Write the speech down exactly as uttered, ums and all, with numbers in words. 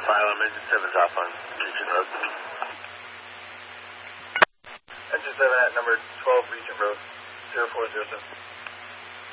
Pilot, Engine seven's off on Regent Road. Engine seven at number twelve Regent Road, zero four zero seven.